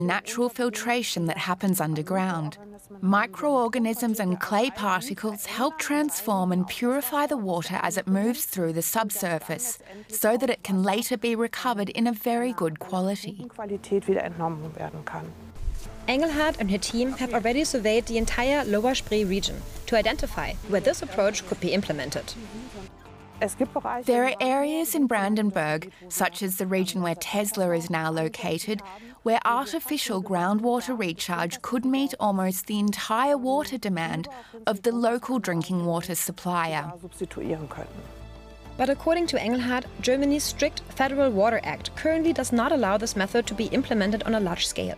natural filtration that happens underground. Microorganisms and clay particles help transform and purify the water as it moves through the subsurface, so that it can later be recovered in a very good quality. Engelhardt and her team have already surveyed the entire Lower Spree region to identify where this approach could be implemented. There are areas in Brandenburg, such as the region where Tesla is now located, where artificial groundwater recharge could meet almost the entire water demand of the local drinking water supplier. But according to Engelhardt, Germany's strict Federal Water Act currently does not allow this method to be implemented on a large scale.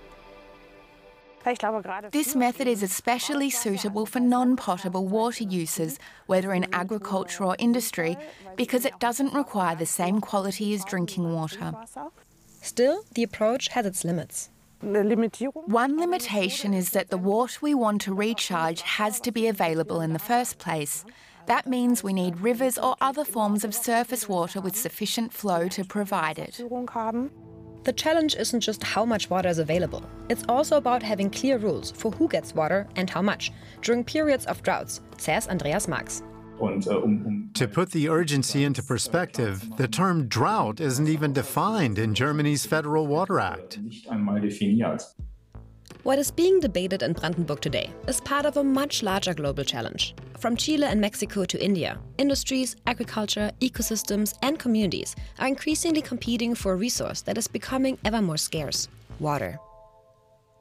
This method is especially suitable for non-potable water uses, whether in agriculture or industry, because it doesn't require the same quality as drinking water. Still, the approach has its limits. One limitation is that the water we want to recharge has to be available in the first place. That means we need rivers or other forms of surface water with sufficient flow to provide it. The challenge isn't just how much water is available. It's also about having clear rules for who gets water and how much during periods of droughts, says Andreas Marx. To put the urgency into perspective, the term drought isn't even defined in Germany's Federal Water Act. What is being debated in Brandenburg today is part of a much larger global challenge. From Chile and Mexico to India, industries, agriculture, ecosystems and communities are increasingly competing for a resource that is becoming ever more scarce: water.